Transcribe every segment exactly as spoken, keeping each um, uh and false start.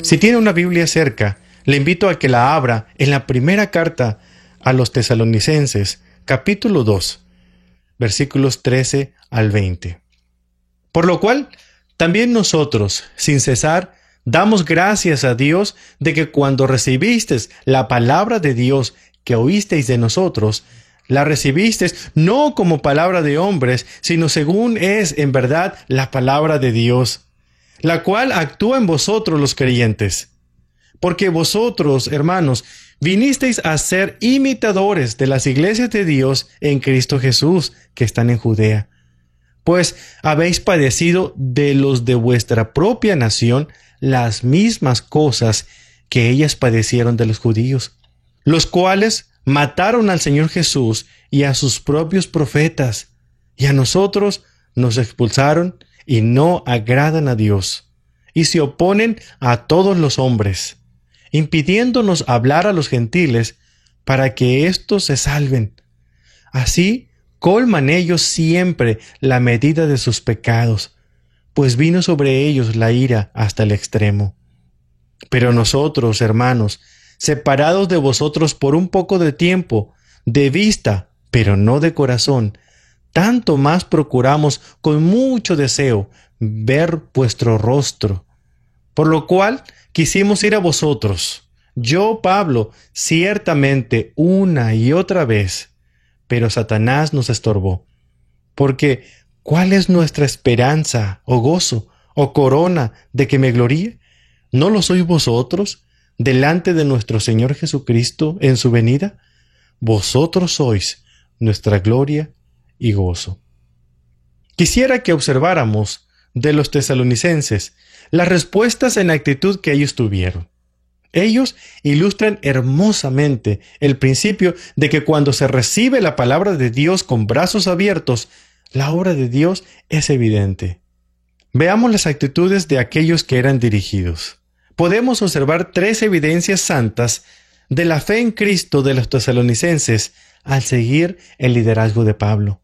Si tiene una Biblia cerca, le invito a que la abra en la primera carta a los Tesalonicenses, capítulo dos, versículos trece al veinte. Por lo cual, también nosotros, sin cesar, damos gracias a Dios de que cuando recibisteis la palabra de Dios que oísteis de nosotros, la recibisteis no como palabra de hombres, sino según es en verdad la palabra de Dios, la cual actúa en vosotros los creyentes. Porque vosotros, hermanos, vinisteis a ser imitadores de las iglesias de Dios en Cristo Jesús, que están en Judea. Pues habéis padecido de los de vuestra propia nación las mismas cosas que ellas padecieron de los judíos, los cuales mataron al Señor Jesús y a sus propios profetas, y a nosotros nos expulsaron y no agradan a Dios, y se oponen a todos los hombres, impidiéndonos hablar a los gentiles para que éstos se salven. Así colman ellos siempre la medida de sus pecados, pues vino sobre ellos la ira hasta el extremo. Pero nosotros, hermanos, separados de vosotros por un poco de tiempo, de vista, pero no de corazón, tanto más procuramos con mucho deseo ver vuestro rostro. Por lo cual quisimos ir a vosotros, yo, Pablo, ciertamente una y otra vez, pero Satanás nos estorbó. Porque, ¿cuál es nuestra esperanza, o gozo, o corona de que me gloríe? ¿No lo sois vosotros, delante de nuestro Señor Jesucristo en su venida? Vosotros sois nuestra gloria y gozo. Quisiera que observáramos de los tesalonicenses las respuestas en la actitud que ellos tuvieron. Ellos ilustran hermosamente el principio de que cuando se recibe la palabra de Dios con brazos abiertos, la obra de Dios es evidente. Veamos las actitudes de aquellos que eran dirigidos. Podemos observar tres evidencias santas de la fe en Cristo de los tesalonicenses al seguir el liderazgo de Pablo.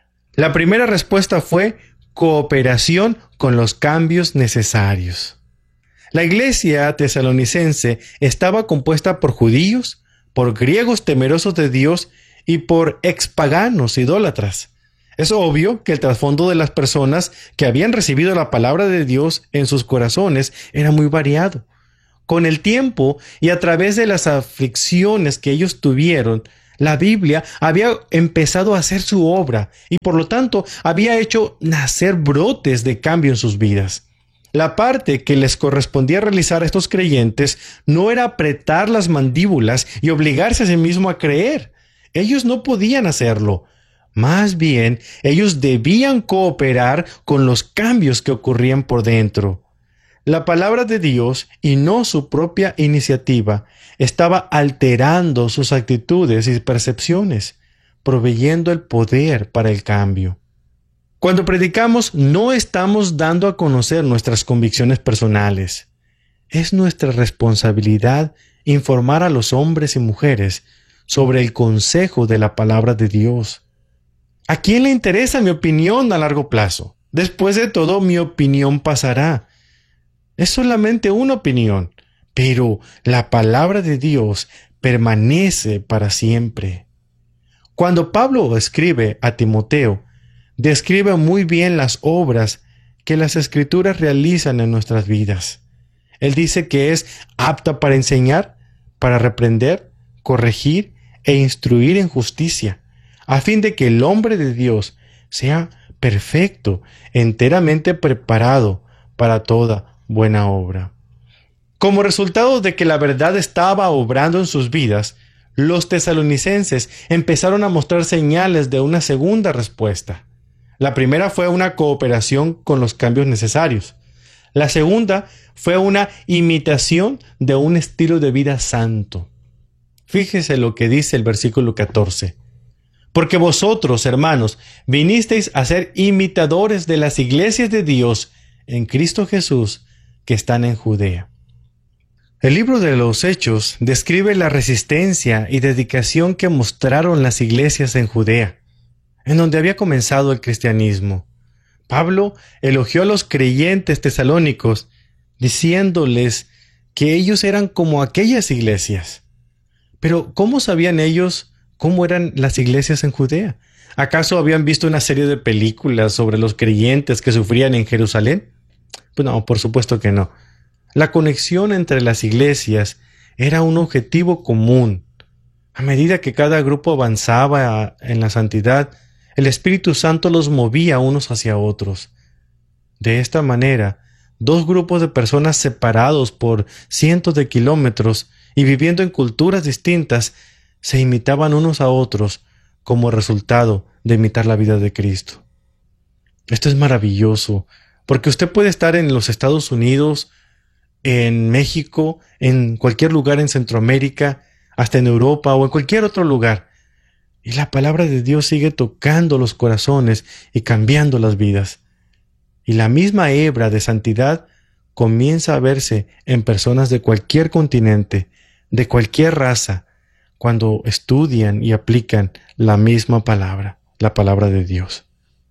La primera respuesta fue cooperación con los cambios necesarios. La iglesia tesalonicense estaba compuesta por judíos, por griegos temerosos de Dios y por expaganos idólatras. Es obvio que el trasfondo de las personas que habían recibido la palabra de Dios en sus corazones era muy variado. Con el tiempo y a través de las aflicciones que ellos tuvieron, la Biblia había empezado a hacer su obra y por lo tanto había hecho nacer brotes de cambio en sus vidas. La parte que les correspondía realizar a estos creyentes no era apretar las mandíbulas y obligarse a sí mismo a creer. Ellos no podían hacerlo. Más bien, ellos debían cooperar con los cambios que ocurrían por dentro. La palabra de Dios, y no su propia iniciativa, estaba alterando sus actitudes y percepciones, proveyendo el poder para el cambio. Cuando predicamos, no estamos dando a conocer nuestras convicciones personales. Es nuestra responsabilidad informar a los hombres y mujeres sobre el consejo de la palabra de Dios. ¿A quién le interesa mi opinión a largo plazo? Después de todo, mi opinión pasará. Es solamente una opinión, pero la palabra de Dios permanece para siempre. Cuando Pablo escribe a Timoteo, describe muy bien las obras que las Escrituras realizan en nuestras vidas. Él dice que es apta para enseñar, para reprender, corregir e instruir en justicia, a fin de que el hombre de Dios sea perfecto, enteramente preparado para toda buena obra. Como resultado de que la verdad estaba obrando en sus vidas, los tesalonicenses empezaron a mostrar señales de una segunda respuesta. La primera fue una cooperación con los cambios necesarios. La segunda fue una imitación de un estilo de vida santo. Fíjese lo que dice el versículo catorce. Porque vosotros, hermanos, vinisteis a ser imitadores de las iglesias de Dios en Cristo Jesús que están en Judea. El libro de los Hechos describe la resistencia y dedicación que mostraron las iglesias en Judea, en donde había comenzado el cristianismo. Pablo elogió a los creyentes tesalónicos, diciéndoles que ellos eran como aquellas iglesias. Pero ¿cómo sabían ellos cómo eran las iglesias en Judea? ¿Acaso habían visto una serie de películas sobre los creyentes que sufrían en Jerusalén? Pues no, por supuesto que no. La conexión entre las iglesias era un objetivo común. A medida que cada grupo avanzaba en la santidad, el Espíritu Santo los movía unos hacia otros. De esta manera, dos grupos de personas separados por cientos de kilómetros y viviendo en culturas distintas se imitaban unos a otros como resultado de imitar la vida de Cristo. Esto es maravilloso, porque usted puede estar en los Estados Unidos, en México, en cualquier lugar en Centroamérica, hasta en Europa o en cualquier otro lugar, y la palabra de Dios sigue tocando los corazones y cambiando las vidas. Y la misma hebra de santidad comienza a verse en personas de cualquier continente, de cualquier raza, cuando estudian y aplican la misma palabra, la palabra de Dios.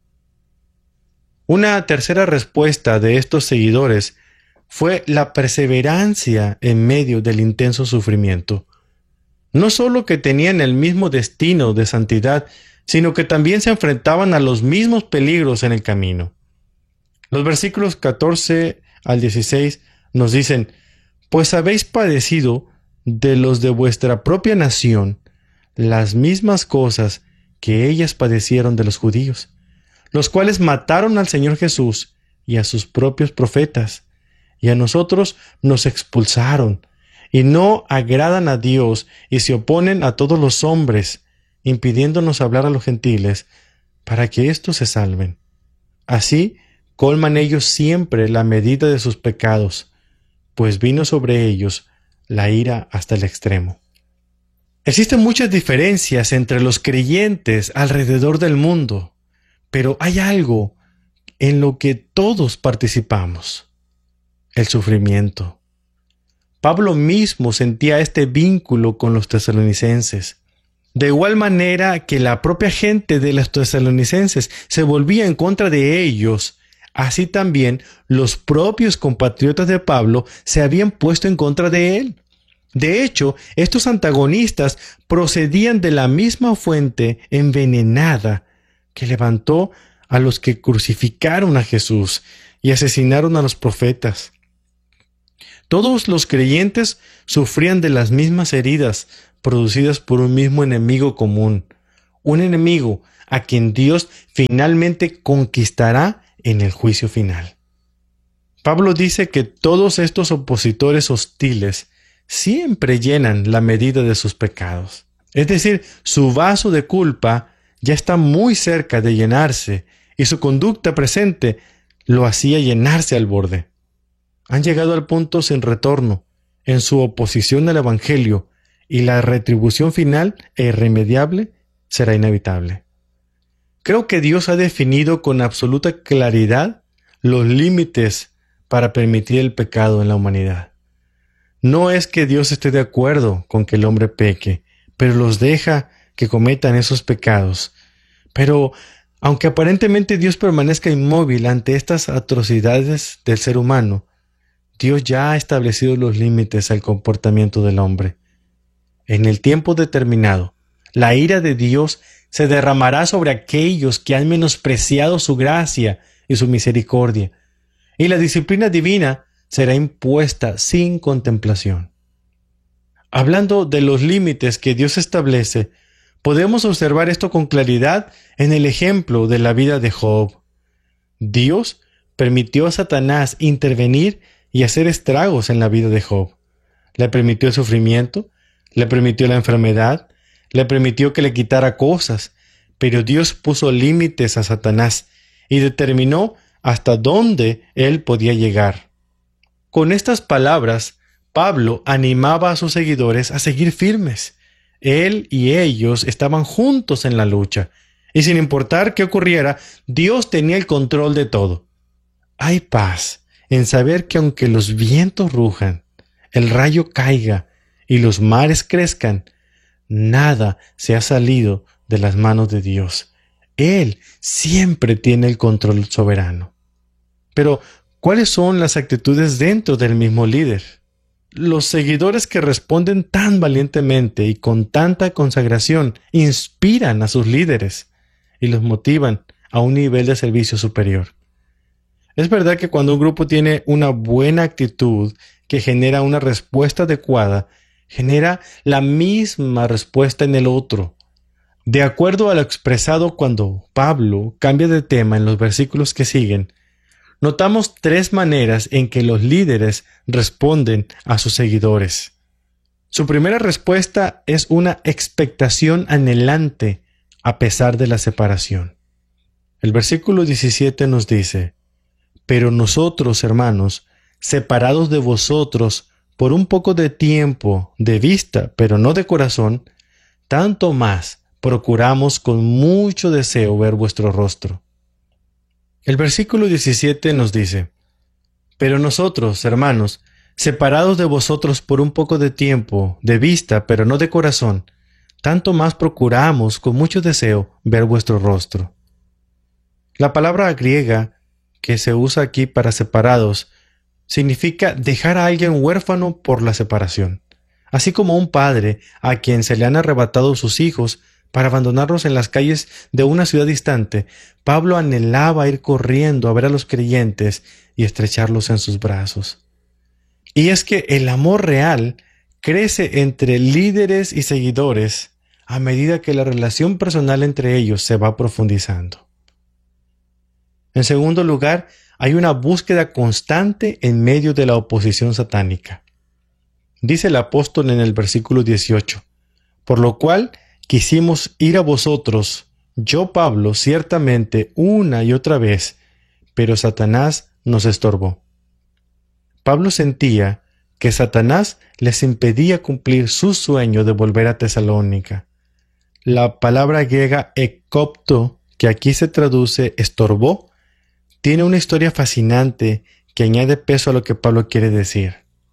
Una tercera respuesta de estos seguidores fue la perseverancia en medio del intenso sufrimiento. No solo que tenían el mismo destino de santidad, sino que también se enfrentaban a los mismos peligros en el camino. Los versículos catorce al dieciséis nos dicen: «Pues habéis padecido de los de vuestra propia nación las mismas cosas que ellas padecieron de los judíos, los cuales mataron al Señor Jesús y a sus propios profetas, y a nosotros nos expulsaron, y no agradan a Dios y se oponen a todos los hombres, impidiéndonos hablar a los gentiles, para que éstos se salven. Así colman ellos siempre la medida de sus pecados, pues vino sobre ellos la ira hasta el extremo». Existen muchas diferencias entre los creyentes alrededor del mundo, pero hay algo en lo que todos participamos: el sufrimiento. Pablo mismo sentía este vínculo con los tesalonicenses. De igual manera que la propia gente de los tesalonicenses se volvía en contra de ellos, así también los propios compatriotas de Pablo se habían puesto en contra de él. De hecho, estos antagonistas procedían de la misma fuente envenenada que levantó a los que crucificaron a Jesús y asesinaron a los profetas. Todos los creyentes sufrían de las mismas heridas producidas por un mismo enemigo común, un enemigo a quien Dios finalmente conquistará en el juicio final. Pablo dice que todos estos opositores hostiles siempre llenan la medida de sus pecados. Es decir, su vaso de culpa ya está muy cerca de llenarse y su conducta presente lo hacía llenarse al borde. Han llegado al punto sin retorno en su oposición al Evangelio y la retribución final e irremediable será inevitable. Creo que Dios ha definido con absoluta claridad los límites para permitir el pecado en la humanidad. No es que Dios esté de acuerdo con que el hombre peque, pero los deja que cometan esos pecados. Pero, aunque aparentemente Dios permanezca inmóvil ante estas atrocidades del ser humano, Dios ya ha establecido los límites al comportamiento del hombre. En el tiempo determinado, la ira de Dios se derramará sobre aquellos que han menospreciado su gracia y su misericordia, y la disciplina divina será impuesta sin contemplación. Hablando de los límites que Dios establece, podemos observar esto con claridad en el ejemplo de la vida de Job. Dios permitió a Satanás intervenir y hacer estragos en la vida de Job. Le permitió el sufrimiento, le permitió la enfermedad, le permitió que le quitara cosas, pero Dios puso límites a Satanás y determinó hasta dónde él podía llegar. Con estas palabras, Pablo animaba a sus seguidores a seguir firmes. Él y ellos estaban juntos en la lucha, y sin importar qué ocurriera, Dios tenía el control de todo. Hay paz en saber que aunque los vientos rujan, el rayo caiga y los mares crezcan, nada se ha salido de las manos de Dios. Él siempre tiene el control soberano. Pero, ¿cuáles son las actitudes dentro del mismo líder? los seguidores que responden tan valientemente y con tanta consagración inspiran a sus líderes y los motivan a un nivel de servicio superior. Es verdad que cuando un grupo tiene una buena actitud que genera una respuesta adecuada, genera la misma respuesta en el otro. De acuerdo a lo expresado cuando Pablo cambia de tema en los versículos que siguen, notamos tres maneras en que los líderes responden a sus seguidores. Su primera respuesta es una expectación anhelante a pesar de la separación. El versículo diecisiete nos dice: Pero nosotros, hermanos, separados de vosotros por un poco de tiempo, de vista, pero no de corazón, tanto más procuramos con mucho deseo ver vuestro rostro. El versículo diecisiete nos dice: Pero nosotros, hermanos, separados de vosotros por un poco de tiempo, de vista, pero no de corazón, tanto más procuramos con mucho deseo ver vuestro rostro. La palabra griega que se usa aquí para separados significa dejar a alguien huérfano por la separación, así como un padre a quien se le han arrebatado sus hijos para abandonarlos en las calles de una ciudad distante. Pablo anhelaba ir corriendo a ver a los creyentes y estrecharlos en sus brazos. Y es que el amor real crece entre líderes y seguidores a medida que la relación personal entre ellos se va profundizando. En segundo lugar, hay una búsqueda constante en medio de la oposición satánica. Dice el apóstol en el versículo dieciocho: Por lo cual quisimos ir a vosotros, yo Pablo, ciertamente una y otra vez, pero Satanás nos estorbó. Pablo sentía que Satanás les impedía cumplir su sueño de volver a Tesalónica. La palabra griega ekopto, que aquí se traduce estorbó, tiene una historia fascinante que añade peso a lo que Pablo quiere decir.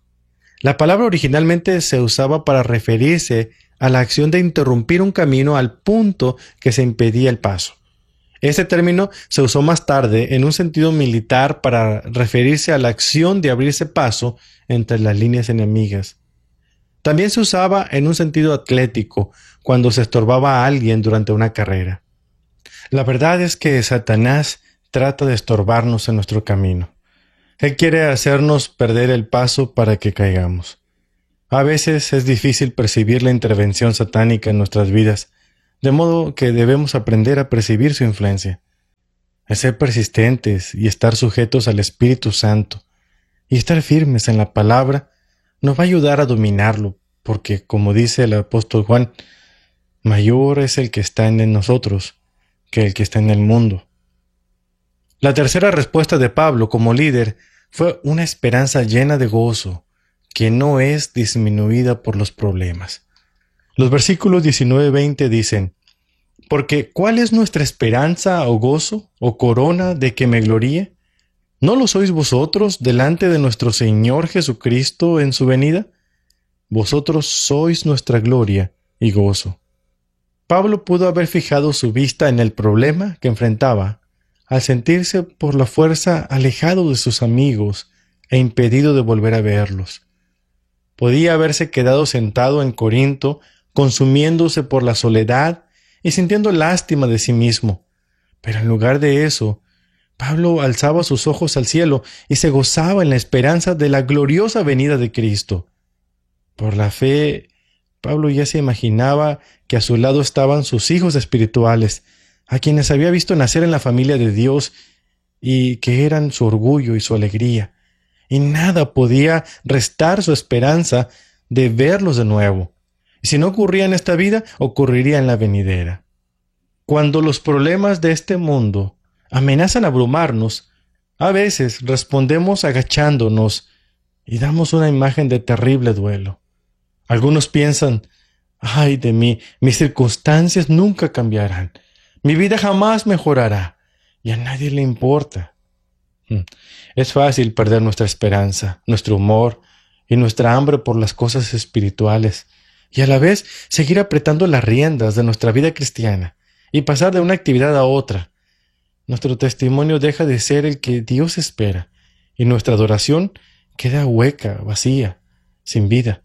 La palabra originalmente se usaba para referirse a la acción de interrumpir un camino al punto que se impedía el paso. Este término se usó más tarde en un sentido militar para referirse a la acción de abrirse paso entre las líneas enemigas. También se usaba en un sentido atlético, cuando se estorbaba a alguien durante una carrera. La verdad es que Satanás trata de estorbarnos en nuestro camino. Él quiere hacernos perder el paso para que caigamos. A veces es difícil percibir la intervención satánica en nuestras vidas, de modo que debemos aprender a percibir su influencia. El ser persistentes y estar sujetos al Espíritu Santo y estar firmes en la palabra nos va a ayudar a dominarlo, porque, como dice el apóstol Juan, mayor es el que está en nosotros que el que está en el mundo. La tercera respuesta de Pablo como líder fue una esperanza llena de gozo, que no es disminuida por los problemas. Los versículos diecinueve y veinte dicen: Porque ¿cuál es nuestra esperanza o gozo o corona de que me gloríe? ¿No lo sois vosotros delante de nuestro Señor Jesucristo en su venida? Vosotros sois nuestra gloria y gozo. Pablo pudo haber fijado su vista en el problema que enfrentaba al sentirse por la fuerza alejado de sus amigos e impedido de volver a verlos. Podía haberse quedado sentado en Corinto, consumiéndose por la soledad y sintiendo lástima de sí mismo. Pero en lugar de eso, Pablo alzaba sus ojos al cielo y se gozaba en la esperanza de la gloriosa venida de Cristo. Por la fe, Pablo ya se imaginaba que a su lado estaban sus hijos espirituales, a quienes había visto nacer en la familia de Dios y que eran su orgullo y su alegría, y nada podía restar su esperanza de verlos de nuevo. Y si no ocurría en esta vida, ocurriría en la venidera. Cuando los problemas de este mundo amenazan abrumarnos, a veces respondemos agachándonos y damos una imagen de terrible duelo. Algunos piensan: ay de mí, mis circunstancias nunca cambiarán. Mi vida jamás mejorará y a nadie le importa. Es fácil perder nuestra esperanza, nuestro humor y nuestra hambre por las cosas espirituales y a la vez seguir apretando las riendas de nuestra vida cristiana y pasar de una actividad a otra. Nuestro testimonio deja de ser el que Dios espera y nuestra adoración queda hueca, vacía, sin vida.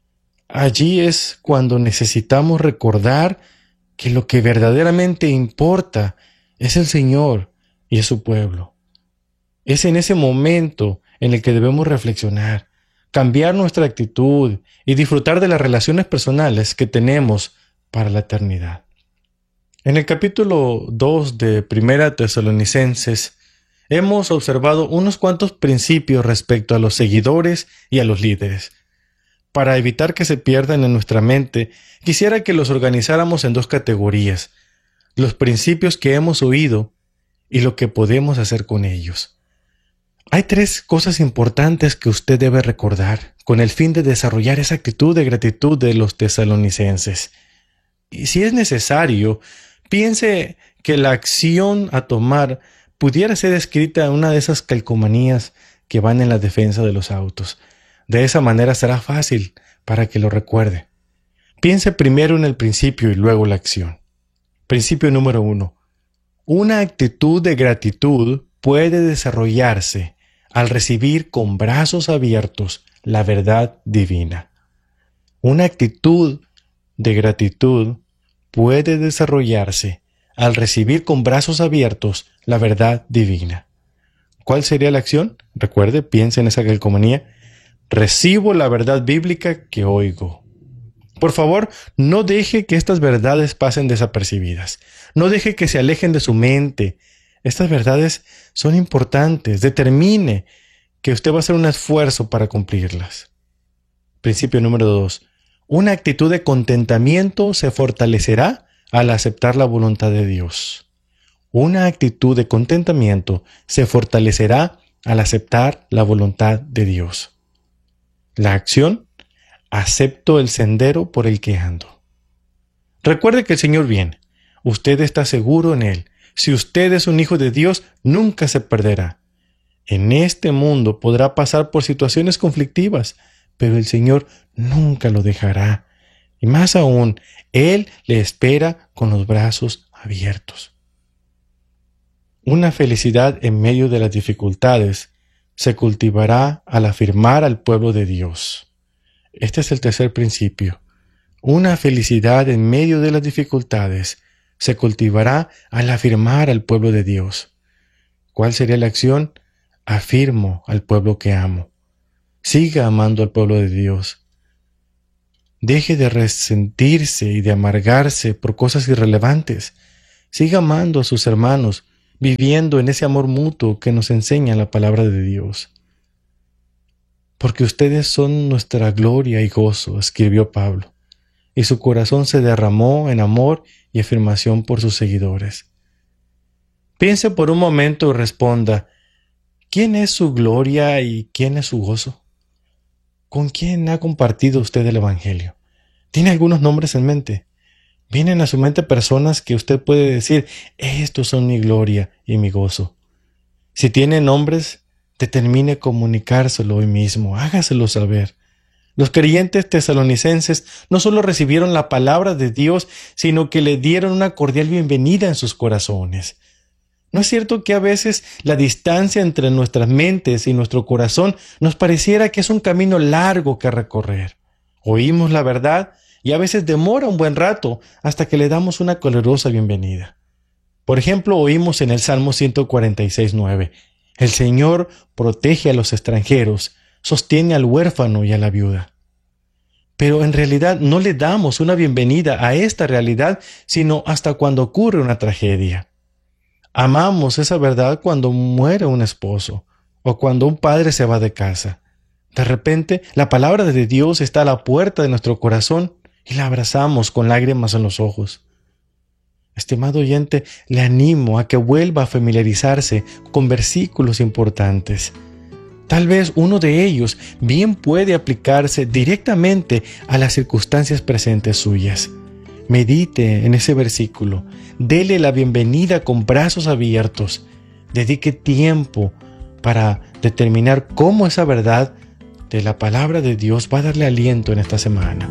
Allí es cuando necesitamos recordar que lo que verdaderamente importa es el Señor y es su pueblo. Es en ese momento en el que debemos reflexionar, cambiar nuestra actitud y disfrutar de las relaciones personales que tenemos para la eternidad. En el capítulo dos de Primera Tesalonicenses hemos observado unos cuantos principios respecto a los seguidores y a los líderes. Para evitar que se pierdan en nuestra mente, quisiera que los organizáramos en dos categorías: los principios que hemos oído y lo que podemos hacer con ellos. Hay tres cosas importantes que usted debe recordar con el fin de desarrollar esa actitud de gratitud de los tesalonicenses. Y si es necesario, piense que la acción a tomar pudiera ser escrita en una de esas calcomanías que van en la defensa de los autos. De esa manera será fácil para que lo recuerde. Piense primero en el principio y luego la acción. Principio número uno. Una actitud de gratitud puede desarrollarse al recibir con brazos abiertos la verdad divina. Una actitud de gratitud puede desarrollarse al recibir con brazos abiertos la verdad divina. ¿Cuál sería la acción? Recuerde, piense en esa calcomanía. Recibo la verdad bíblica que oigo. Por favor, no deje que estas verdades pasen desapercibidas. No deje que se alejen de su mente. Estas verdades son importantes. Determine que usted va a hacer un esfuerzo para cumplirlas. Principio número dos. Una actitud de contentamiento se fortalecerá al aceptar la voluntad de Dios. Una actitud de contentamiento se fortalecerá al aceptar la voluntad de Dios. La acción: acepto el sendero por el que ando. Recuerde que el Señor viene. Usted está seguro en Él. Si usted es un hijo de Dios, nunca se perderá. En este mundo podrá pasar por situaciones conflictivas, pero el Señor nunca lo dejará. Y más aún, Él le espera con los brazos abiertos. Una felicidad en medio de las dificultades se cultivará al afirmar al pueblo de Dios. Este es el tercer principio. Una felicidad en medio de las dificultades se cultivará al afirmar al pueblo de Dios. ¿Cuál sería la acción? Afirmo al pueblo que amo. Siga amando al pueblo de Dios. Deje de resentirse y de amargarse por cosas irrelevantes. Siga amando a sus hermanos, viviendo en ese amor mutuo que nos enseña la palabra de Dios. Porque ustedes son nuestra gloria y gozo, escribió Pablo, y su corazón se derramó en amor y afirmación por sus seguidores. Piense por un momento y responda: ¿quién es su gloria y quién es su gozo? ¿Con quién ha compartido usted el Evangelio? ¿Tiene algunos nombres en mente? ¿Vienen a su mente personas que usted puede decir: estos son mi gloria y mi gozo? Si tiene nombres, determine comunicárselo hoy mismo, hágaselo saber. Los creyentes tesalonicenses no solo recibieron la palabra de Dios, sino que le dieron una cordial bienvenida en sus corazones. ¿No es cierto que a veces la distancia entre nuestras mentes y nuestro corazón nos pareciera que es un camino largo que recorrer? Oímos la verdad y a veces demora un buen rato hasta que le damos una calurosa bienvenida. Por ejemplo, oímos en el Salmo ciento cuarenta y seis, nueve: el Señor protege a los extranjeros, sostiene al huérfano y a la viuda. Pero en realidad no le damos una bienvenida a esta realidad sino hasta cuando ocurre una tragedia. Amamos esa verdad cuando muere un esposo o cuando un padre se va de casa. De repente, la palabra de Dios está a la puerta de nuestro corazón y la abrazamos con lágrimas en los ojos. Estimado oyente, le animo a que vuelva a familiarizarse con versículos importantes. Tal vez uno de ellos bien puede aplicarse directamente a las circunstancias presentes suyas. Medite en ese versículo, dele la bienvenida con brazos abiertos, dedique tiempo para determinar cómo esa verdad de la palabra de Dios va a darle aliento en esta semana.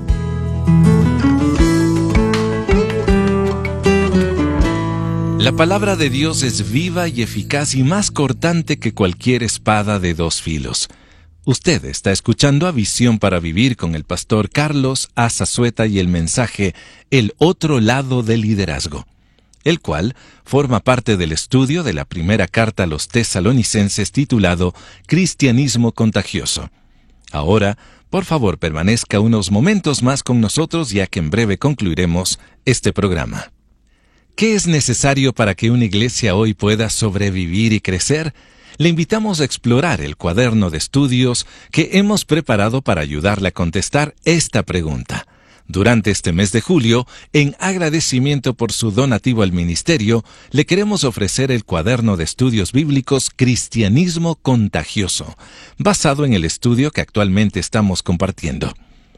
La palabra de Dios es viva y eficaz y más cortante que cualquier espada de dos filos. Usted está escuchando a Visión para Vivir con el pastor Carlos Azazueta y el mensaje El otro lado del liderazgo, el cual forma parte del estudio de la primera carta a los tesalonicenses titulado Cristianismo Contagioso. Ahora, por favor, permanezca unos momentos más con nosotros, ya que en breve concluiremos este programa. ¿Qué es necesario para que una iglesia hoy pueda sobrevivir y crecer? Le invitamos a explorar el cuaderno de estudios que hemos preparado para ayudarle a contestar esta pregunta. Durante este mes de julio, en agradecimiento por su donativo al ministerio, le queremos ofrecer el cuaderno de estudios bíblicos Cristianismo Contagioso, basado en el estudio que actualmente estamos compartiendo.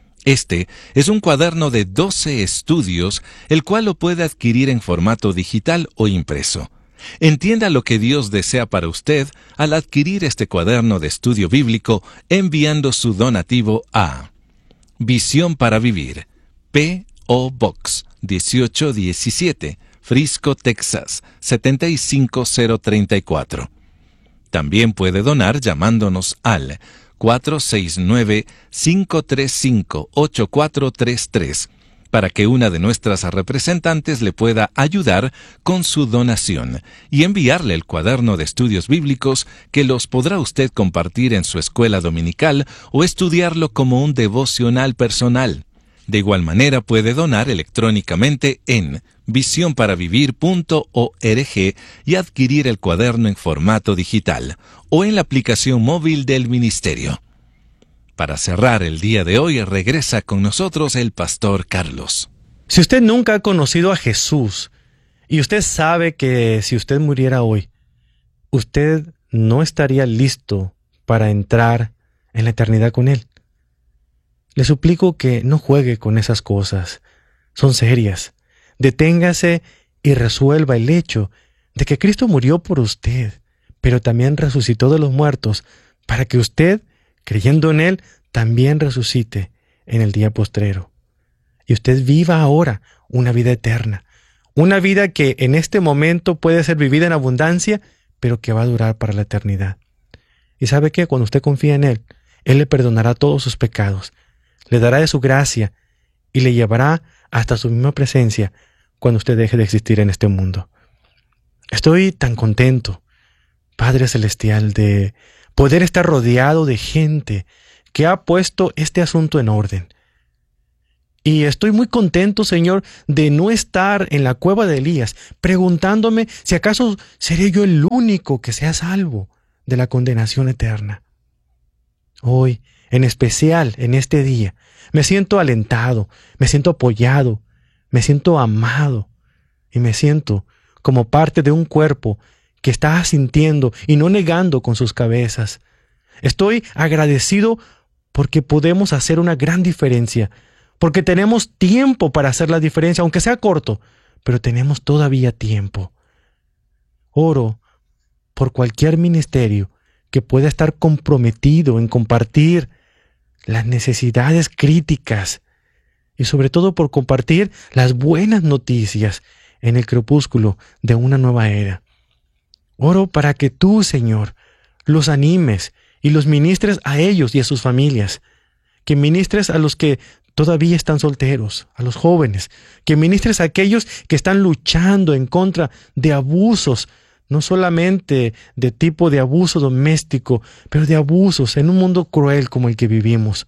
Este es un cuaderno de doce estudios, el cual lo puede adquirir en formato digital o impreso. Entienda lo que Dios desea para usted al adquirir este cuaderno de estudio bíblico enviando su donativo a Visión para Vivir, P O Box dieciocho diecisiete, Frisco, Texas setenta y cinco cero treinta y cuatro. También puede donar llamándonos al cuatro seis nueve, cinco tres cinco, ocho cuatro tres tres para que una de nuestras representantes le pueda ayudar con su donación y enviarle el cuaderno de estudios bíblicos que los podrá usted compartir en su escuela dominical o estudiarlo como un devocional personal. De igual manera puede donar electrónicamente en visión para vivir punto org y adquirir el cuaderno en formato digital o en la aplicación móvil del ministerio. Para cerrar el día de hoy, regresa con nosotros el pastor Carlos. Si usted nunca ha conocido a Jesús y usted sabe que si usted muriera hoy, usted no estaría listo para entrar en la eternidad con Él, le suplico que no juegue con esas cosas. Son serias. Deténgase y resuelva el hecho de que Cristo murió por usted, pero también resucitó de los muertos para que usted, creyendo en Él, también resucite en el día postrero. Y usted viva ahora una vida eterna, una vida que en este momento puede ser vivida en abundancia, pero que va a durar para la eternidad. ¿Y sabe qué? Cuando usted confía en Él, Él le perdonará todos sus pecados, le dará de su gracia y le llevará hasta su misma presencia cuando usted deje de existir en este mundo. Estoy tan contento, Padre Celestial, de poder estar rodeado de gente que ha puesto este asunto en orden. Y estoy muy contento, Señor, de no estar en la cueva de Elías, preguntándome si acaso seré yo el único que sea salvo de la condenación eterna. Hoy, en especial en este día, me siento alentado, me siento apoyado, me siento amado y me siento como parte de un cuerpo que está asintiendo y no negando con sus cabezas. Estoy agradecido porque podemos hacer una gran diferencia, porque tenemos tiempo para hacer la diferencia, aunque sea corto, pero tenemos todavía tiempo. Oro por cualquier ministerio que pueda estar comprometido en compartir las necesidades críticas y sobre todo por compartir las buenas noticias en el crepúsculo de una nueva era. Oro para que tú, Señor, los animes y los ministres a ellos y a sus familias, que ministres a los que todavía están solteros, a los jóvenes, que ministres a aquellos que están luchando en contra de abusos, no solamente de tipo de abuso doméstico, pero de abusos en un mundo cruel como el que vivimos.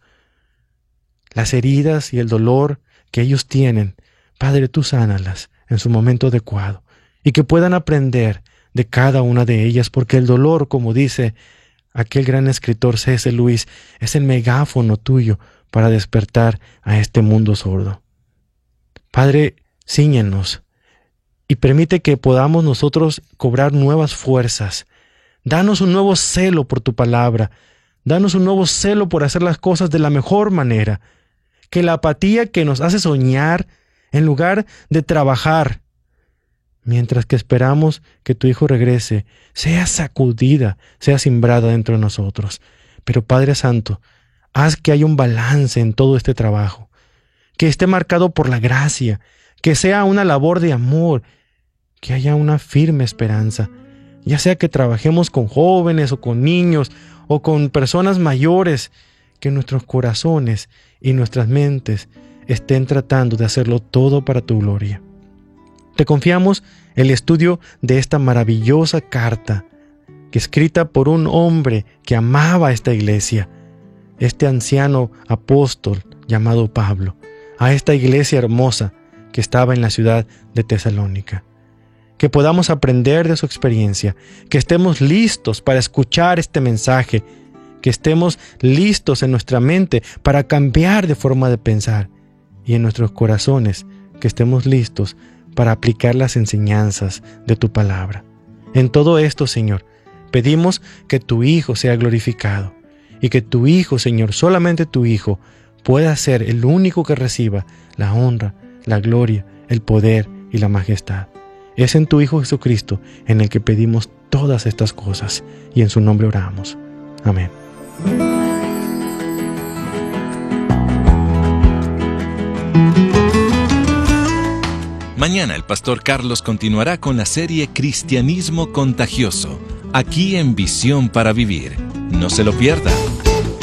Las heridas y el dolor que ellos tienen, Padre, tú sánalas en su momento adecuado y que puedan aprender de cada una de ellas, porque el dolor, como dice aquel gran escritor C S Lewis, es el megáfono tuyo para despertar a este mundo sordo. Padre, cíñenos y permite que podamos nosotros cobrar nuevas fuerzas. Danos un nuevo celo por tu palabra. Danos un nuevo celo por hacer las cosas de la mejor manera. Que la apatía que nos hace soñar en lugar de trabajar, mientras que esperamos que tu Hijo regrese, sea sacudida, sea simbrada dentro de nosotros. Pero Padre Santo, haz que haya un balance en todo este trabajo, que esté marcado por la gracia, que sea una labor de amor, que haya una firme esperanza, ya sea que trabajemos con jóvenes o con niños, o con personas mayores, que nuestros corazones y nuestras mentes estén tratando de hacerlo todo para tu gloria. Te confiamos el estudio de esta maravillosa carta, que escrita por un hombre que amaba a esta iglesia, este anciano apóstol llamado Pablo, a esta iglesia hermosa que estaba en la ciudad de Tesalónica. Que podamos aprender de su experiencia, que estemos listos para escuchar este mensaje, que estemos listos en nuestra mente para cambiar de forma de pensar, y en nuestros corazones que estemos listos para aplicar las enseñanzas de tu palabra. En todo esto, Señor, pedimos que tu Hijo sea glorificado, y que tu Hijo, Señor, solamente tu Hijo, pueda ser el único que reciba la honra, la gloria, el poder y la majestad. Es en tu Hijo Jesucristo en el que pedimos todas estas cosas, y en su nombre oramos. Amén. Mañana el pastor Carlos continuará con la serie Cristianismo Contagioso, aquí en Visión para Vivir. No se lo pierda.